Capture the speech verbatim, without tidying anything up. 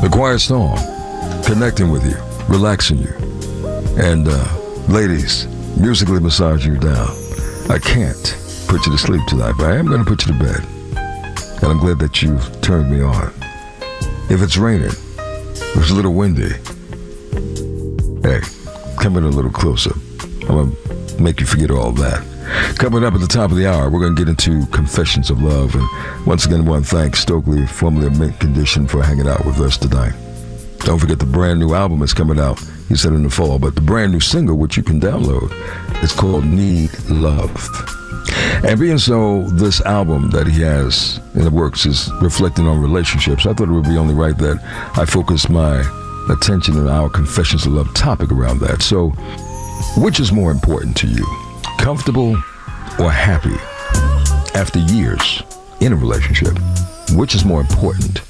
A quiet storm, connecting with you, relaxing you, and uh, ladies, musically massaging you down. I can't put you to sleep tonight, but I am going to put you to bed. And I'm glad that you've turned me on. If it's raining, if it's a little windy, hey, come in a little closer. I'm going to make you forget all that. Coming up at the top of the hour, we're going to get into Confessions of Love. And once again, I want to thank Stokely, formerly of Mint Condition, for hanging out with us tonight. Don't forget the brand new album is coming out, he said, in the fall. But the brand new single, which you can download, is called Need Love. And being so, this album that he has in the works is reflecting on relationships. I thought it would be only right that I focus my attention on our Confessions of Love topic around that. So, which is more important to you? Comfortable or happy after years in a relationship? Which is more important?